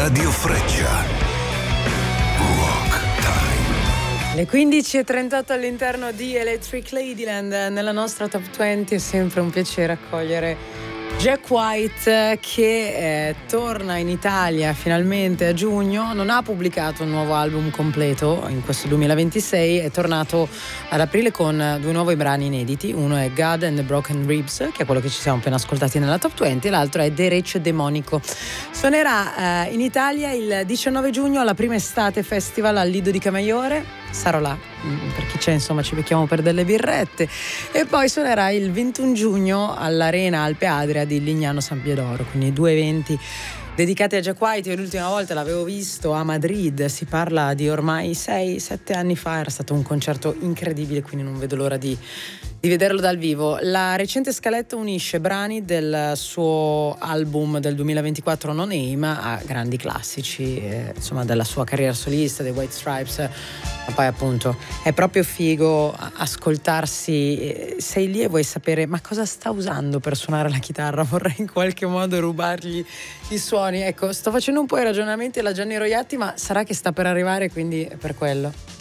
Radio Freccia. Rock Time. Le 15.38 all'interno di Electric Ladyland. Nella nostra Top 20 è sempre un piacere accogliere Jack White, che torna in Italia finalmente a giugno. Non ha pubblicato un nuovo album completo in questo 2026, è tornato ad aprile con 2 nuovi brani inediti. Uno è God and the Broken Ribs, che è quello che ci siamo appena ascoltati nella Top 20, e l'altro è Derecho Demonico. Suonerà in Italia il 19 giugno alla Prima Estate Festival al Lido di Camaiore. Sarò là, per chi c'è, insomma, ci becchiamo per delle birrette. E poi suonerà il 21 giugno all'Arena Alpe Adria di Lignano San Piedoro, quindi 2 eventi dedicati a Jack White. Io l'ultima volta l'avevo visto a Madrid, si parla di ormai 6-7 anni fa, era stato un concerto incredibile, quindi non vedo l'ora di vederlo dal vivo. La recente scaletta unisce brani del suo album del 2024 No Name a grandi classici, insomma, della sua carriera solista, dei White Stripes. Ma poi appunto è proprio figo ascoltarsi, sei lì e vuoi sapere ma cosa sta usando per suonare la chitarra, vorrei in qualche modo rubargli i suoni. Ecco, sto facendo un po' i ragionamenti alla Gianni Roiatti, ma sarà che sta per arrivare, quindi è per quello.